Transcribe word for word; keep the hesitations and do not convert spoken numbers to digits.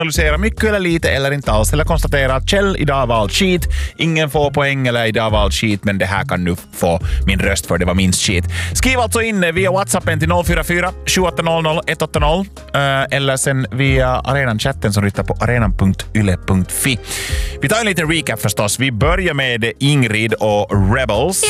analysera mycket eller lite eller inte alls, eller konstatera att Kjell idag valt skit, ingen får poäng eller idag valt skit, men det här kan nu få min röst för det var minst skit. Skriv alltså in via WhatsAppen till noll fyra fyra sju åtta noll noll ett åtta noll eller sen via arenan-chatten som ryttar på arenan punkt yle punkt fi. Vi tar en liten recap förstås. Vi börjar med Ingrid och Rebels.